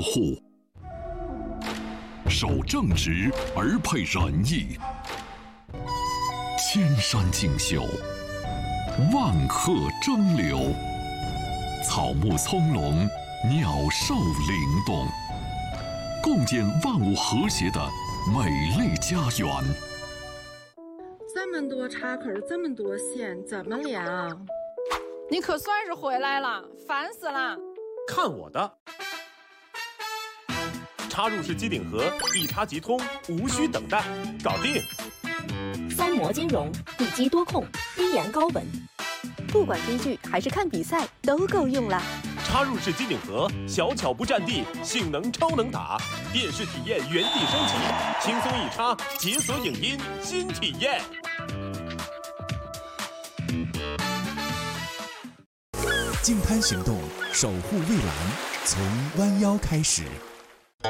护，守正直而配仁义，千山竞秀，万壑争流，草木葱茏，鸟兽灵动，共建万物和谐的美丽家园。 这么多插口，这么多线，怎么量？ 你可算是回来了，烦死了！ 看我的！插入式机顶盒，一插即通，无需等待，搞定！ 三模金融，地基多控，低盐高稳，不管追剧还是看比赛，都够用了。 插入式机顶盒，小巧不占地，性能超能打，电视体验原地升级，轻松一插，解锁影音新体验。 净滩行动，守护蔚蓝，从弯腰开始。